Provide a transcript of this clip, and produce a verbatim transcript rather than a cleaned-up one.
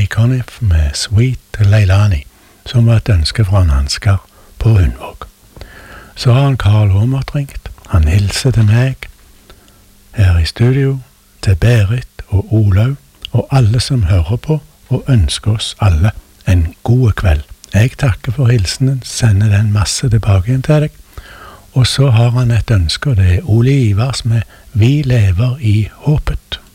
Conniff med Sweet Leilani, som var et ønske fra en Ansgar på Hundvåg. Så har han Karl Åmert ringt. Han hilser til meg her i studio, til Berit og Olaug, og alle som hører på, og ønsker oss alle en god kveld. Jeg takker for hilsenen, sender den masse tilbake igjen til deg. Og så har han et ønske, og det er Ole Ivars med Vi lever i håpet.